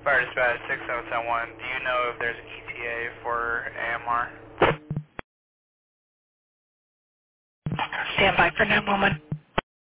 Fire dispatch 6071, do you know if there's an ETA for AMR? Stand by for 911.